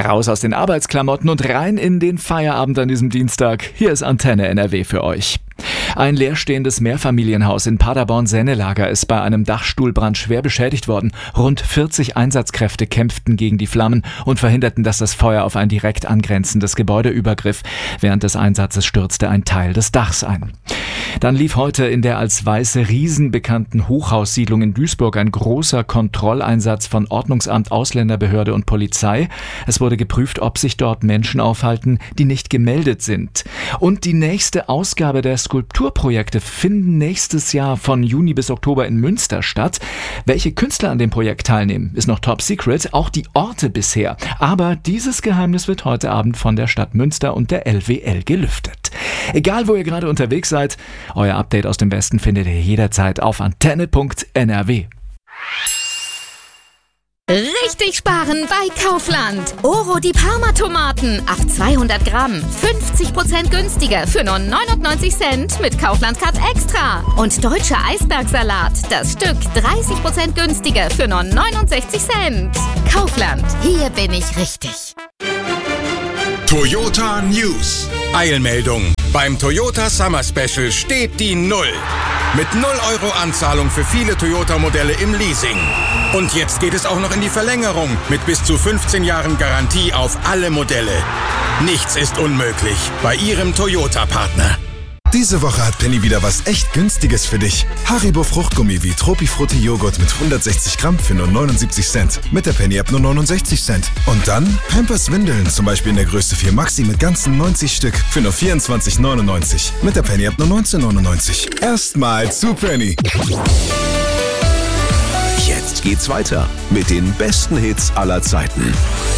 Raus aus den Arbeitsklamotten und rein in den Feierabend an diesem Dienstag. Hier ist Antenne NRW für euch. Ein leerstehendes Mehrfamilienhaus in Paderborn-Sennelager ist bei einem Dachstuhlbrand schwer beschädigt worden. Rund 40 Einsatzkräfte kämpften gegen die Flammen und verhinderten, dass das Feuer auf ein direkt angrenzendes Gebäude übergriff. Während des Einsatzes stürzte ein Teil des Dachs ein. Dann lief heute in der als Weiße Riesen bekannten Hochhaussiedlung in Duisburg ein großer Kontrolleinsatz von Ordnungsamt, Ausländerbehörde und Polizei. Es wurde geprüft, ob sich dort Menschen aufhalten, die nicht gemeldet sind. Und die nächste Ausgabe der Skulpturprojekte finden nächstes Jahr von Juni bis Oktober in Münster statt. Welche Künstler an dem Projekt teilnehmen, ist noch top secret, auch die Orte bisher. Aber dieses Geheimnis wird heute Abend von der Stadt Münster und der LWL gelüftet. Egal, wo ihr gerade unterwegs seid, euer Update aus dem Westen findet ihr jederzeit auf antenne.nrw. Richtig sparen bei Kaufland. Oro die Parma-Tomaten auf 200 Gramm. 50% günstiger für nur 99 Cent mit Kaufland Card Extra. Und deutscher Eisbergsalat. Das Stück 30% günstiger für nur 69 Cent. Kaufland. Hier bin ich richtig. Toyota News. Eilmeldung. Beim Toyota Summer Special steht die 0. Mit 0 € Anzahlung für viele Toyota-Modelle im Leasing. Und jetzt geht es auch noch in die Verlängerung mit bis zu 15 Jahren Garantie auf alle Modelle. Nichts ist unmöglich bei Ihrem Toyota-Partner. Diese Woche hat Penny wieder was echt Günstiges für dich. Haribo Fruchtgummi wie Tropifrutti Joghurt mit 160 Gramm für nur 79 Cent. Mit der Penny-App nur 69 Cent. Und dann Pampers Windeln, zum Beispiel in der Größe 4 Maxi mit ganzen 90 Stück für nur 24,99. Mit der Penny-App nur 19,99. Erstmal zu Penny. Jetzt geht's weiter mit den besten Hits aller Zeiten.